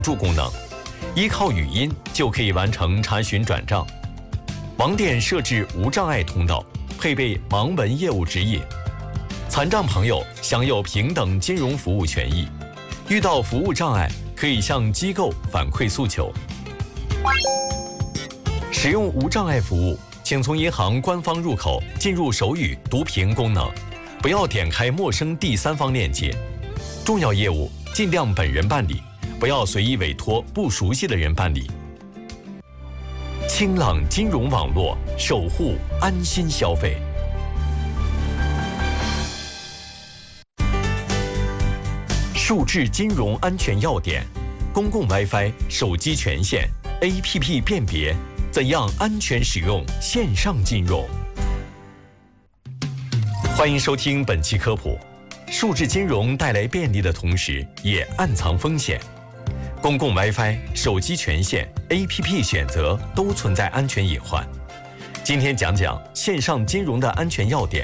助功能，依靠语音就可以完成查询转账。网点设置无障碍通道，配备盲文业务指引，残障朋友享有平等金融服务权益。遇到服务障碍，可以向机构反馈诉求。使用无障碍服务，请从银行官方入口进入手语读屏功能，不要点开陌生第三方链接。重要业务尽量本人办理，不要随意委托不熟悉的人办理。清朗金融网络，守护安心消费。数字金融安全要点：公共 WiFi、手机权限、APP 辨别，怎样安全使用线上金融？欢迎收听本期科普。数字金融带来便利的同时，也暗藏风险。公共 WiFi、手机权限、APP 选择都存在安全隐患。今天讲讲线上金融的安全要点。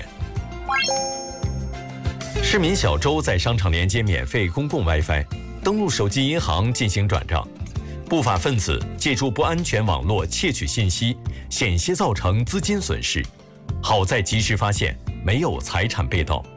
市民小周在商场连接免费公共 WiFi， 登录手机银行进行转账，不法分子借助不安全网络窃取信息，险些造成资金损失。好在及时发现，没有财产被盗。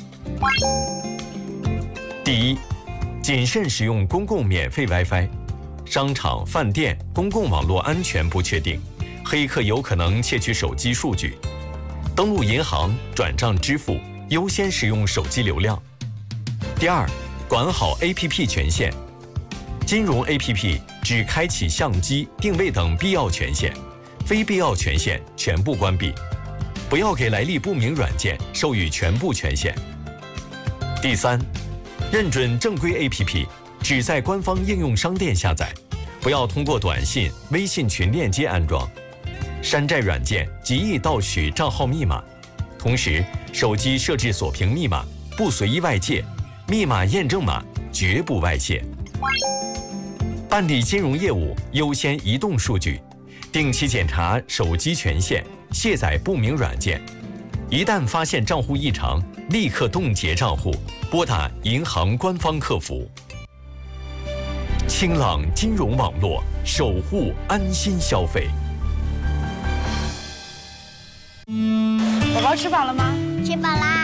第一，谨慎使用公共免费 WiFi。商场、饭店公共网络安全不确定，黑客有可能窃取手机数据。登录银行、转账支付，优先使用手机流量。第二，管好 APP 权限。金融 APP 只开启相机、定位等必要权限，非必要权限全部关闭。不要给来历不明软件授予全部权限。第三，认准正规 APP， 只在官方应用商店下载，不要通过短信、微信群链接安装。山寨软件极易盗取账号密码。同时，手机设置锁屏密码，不随意外借，密码验证码绝不外泄。办理金融业务优先移动数据，定期检查手机权限，卸载不明软件。一旦发现账户异常，立刻冻结账户，拨打银行官方客服。清朗金融网络，守护安心消费。 宝宝吃饱了吗？ 吃饱啦。